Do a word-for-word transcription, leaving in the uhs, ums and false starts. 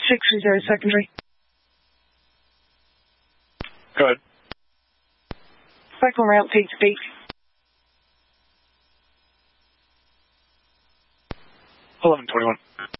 six reserve secondary. Go ahead. Cycle route, take speed. eleven twenty-one.